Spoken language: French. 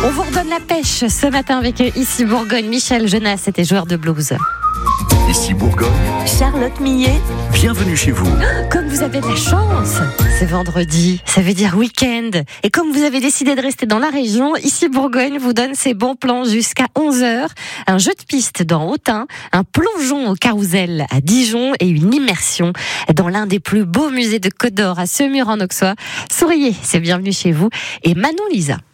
On vous redonne la pêche ce matin avec Ici Bourgogne. Michel Jonas était joueur de blues. Ici Bourgogne, Charlotte Millet. bienvenue chez vous. Comme vous avez de la chance, c'est vendredi, ça veut dire week-end. Et comme vous avez décidé de rester dans la région, Ici Bourgogne vous donne ses bons plans jusqu'à 11h. Un jeu de piste dans Autun, un plongeon au carrousel à Dijon et une immersion dans l'un des plus beaux musées de Côte d'Or à Semur en Auxois. Souriez, c'est bienvenue chez vous. Et Manon Lisa.